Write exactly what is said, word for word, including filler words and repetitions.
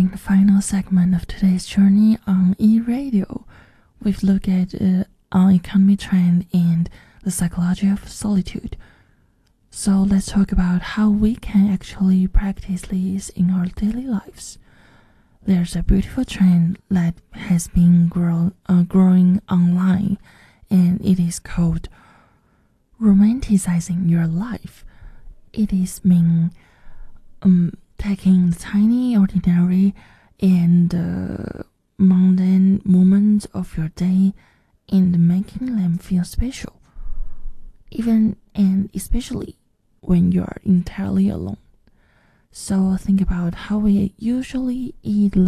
the final segment of today's journey on e-radio, we've looked at uh, our economy trend and the psychology of solitude. So let's talk about how we can actually practice this in our daily lives. There's a beautiful trend that has been grow, uh, growing online, and it is called romanticizing your life. It is mean um, taking the tiny, ordinary, and uh, mundane moments of your day and making them feel special, even and especially when you are entirely alone. So think about how we usually eat